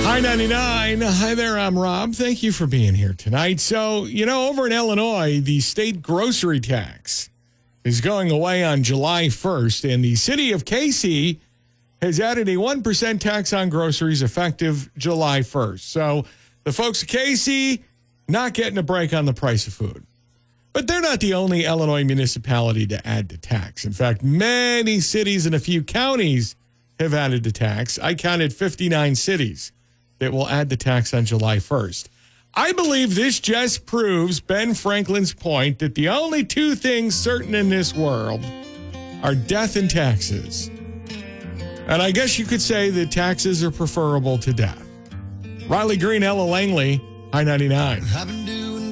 Hi 99. Hi there, I'm Rob. Thank you for being here tonight. So, over in Illinois, the state grocery tax is going away on July 1st, and the city of Casey has added a 1% tax on groceries effective July 1st. So the folks of Casey not getting a break on the price of food. But they're not the only Illinois municipality to add the tax. In fact, many cities and a few counties have added the tax. I counted 59 cities that will add the tax on July 1st. I believe this just proves Ben Franklin's point that the only two things certain in this world are death and taxes. And I guess you could say that taxes are preferable to death. Riley Green, Ella Langley, I-99.